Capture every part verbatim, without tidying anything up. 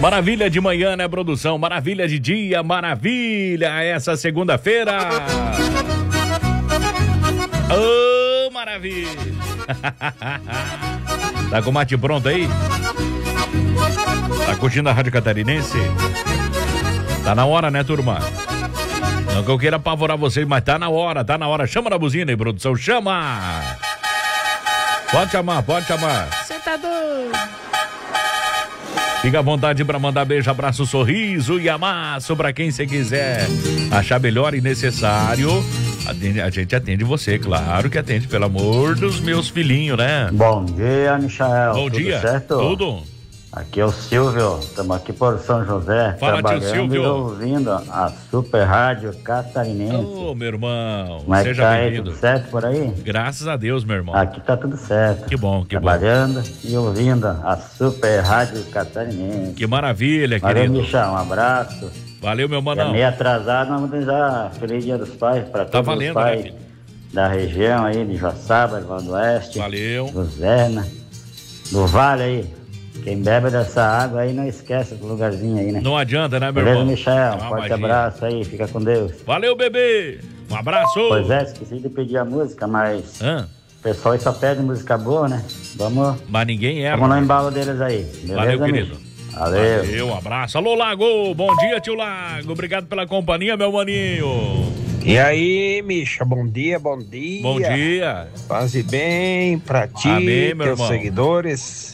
Maravilha de manhã, né, produção? Maravilha de dia, maravilha essa segunda-feira. Ô, oh, maravilha. Tá com o mate pronto aí? Tá curtindo a Rádio Catarinense? Tá na hora, né, turma? Não que eu queira apavorar vocês, mas tá na hora, tá na hora. Chama na buzina aí, produção, chama! Pode chamar, pode chamar. Você tá doido? Fica à vontade para mandar beijo, abraço, sorriso e amasso pra quem você quiser achar melhor e necessário. A gente atende você, claro que atende, pelo amor dos meus filhinhos, né? Bom dia, Michael. Bom Tudo dia. certo? Tudo. Aqui é o Silvio, estamos aqui por São José, Fala, trabalhando tio Silvio. e ouvindo a Super Rádio Catarinense. Ô, oh, meu irmão, Como é que seja tá aí, bem-vindo. tudo certo por aí? Graças a Deus, meu irmão. Aqui tá tudo certo. Que bom, que trabalhando bom. e ouvindo a Super Rádio Catarinense. Que maravilha, Valeu, querido. Michel, um abraço. Valeu, meu É manão. meio atrasado, mas vamos desejar Feliz Dia dos Pais para Tá todos valendo, os pais, né, filho? da região aí, de Joaçaba, do Vale do Oeste. Valeu. Do Zerna, do Vale aí. Quem bebe dessa água aí não esquece do lugarzinho aí, né? Não adianta, né, meu Beleza, irmão? Michel? Ah, Forte magia. abraço aí, fica com Deus. Valeu, bebê. Um abraço. Pois é, esqueci de pedir a música, mas Hã? o pessoal aí só pede música boa, né? Vamos, Mas ninguém erra. vamos no embalo deles aí. Beleza, Valeu, amigo? querido. Valeu. Valeu, um abraço. Alô, Lago. Bom dia, tio Lago. Obrigado pela companhia, meu maninho. E aí, Misha, bom dia, bom dia. Bom dia. Paz e bem pra ti, Amém, meu teus irmão. seguidores.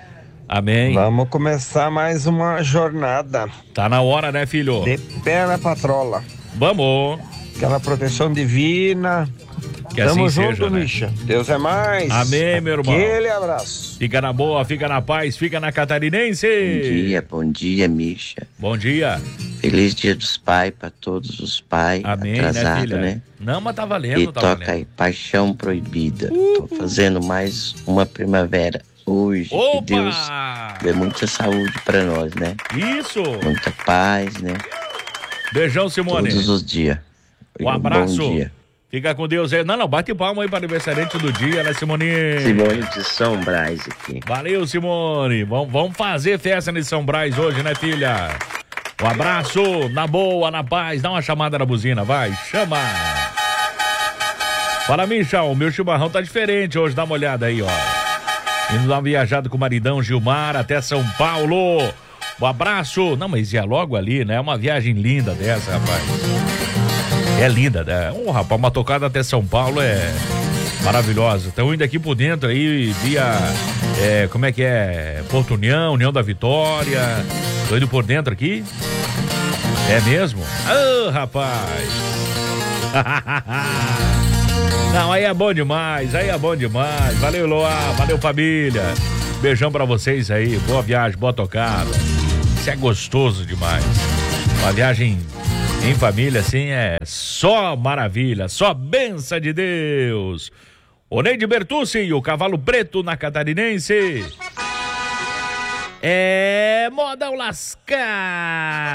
Amém. Vamos começar mais uma jornada. Tá na hora, né, filho? De pé na patrola. Vamos. Aquela proteção divina. Que Tamo assim junto, seja, né? Misha. Deus é mais. Amém, meu irmão. Aquele abraço. Fica na boa, fica na paz, fica na Catarinense. Bom dia, bom dia, Misha. Bom dia. Feliz Dia dos Pais para todos os pais. Amém, atrasado, né, filha? né? Não, mas tá valendo, E tá toca valendo. aí, Paixão Proibida. Tô fazendo mais uma primavera hoje. Opa! Que Deus dê muita saúde para nós, né? Isso. Muita paz, né? Beijão, Simone. Todos os dias. Um abraço. Bom dia. Fica com Deus aí. Não, não, bate palma aí para o aniversariante do dia, né, Simone? Simone de São Brás aqui. Valeu, Simone. Vamos, vamos fazer festa de São Brás hoje, né, filha? Um abraço, na boa, na paz. Dá uma chamada na buzina, vai. Chama. Fala, Micha, o meu chimarrão tá diferente hoje. Dá uma olhada aí, ó. Indo dar uma viajada com o maridão Gilmar até São Paulo. Um abraço. Não, mas ia logo ali, né? É uma viagem linda dessa, rapaz. É linda, né? Um rapaz, uma tocada até São Paulo é maravilhosa. Estão indo aqui por dentro aí, via, é, como é que é? Porto União, União da Vitória. Tô indo por dentro aqui. É mesmo? Ah, rapaz. Não, aí é bom demais, aí é bom demais. Valeu, Loá, valeu, família. Beijão pra vocês aí, boa viagem, boa tocada. Isso é gostoso demais. Uma viagem em família, assim, é só maravilha, só benção de Deus. O Neide Bertucci e o Cavalo Preto na Catarinense. É moda ao lascar.